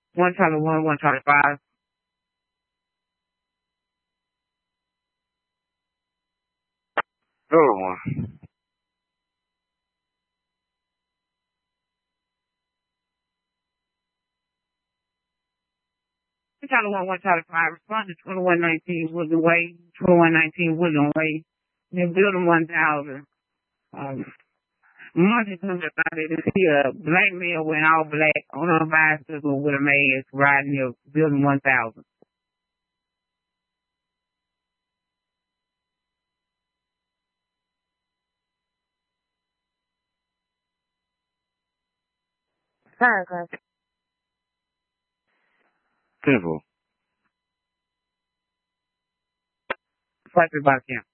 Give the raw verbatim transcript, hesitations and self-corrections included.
One Charlie one, one Charlie five. Other one. One Charlie one, one Charlie five. Respond to twenty-one nineteen Woodland Way. twenty-one nineteen Woodland Way. Near building one thousand. Um, Monday comes to Friday to see a black male wearing all black on a bicycle with a mask riding near building one thousand. Paragraph. Simple. Flight to Boston.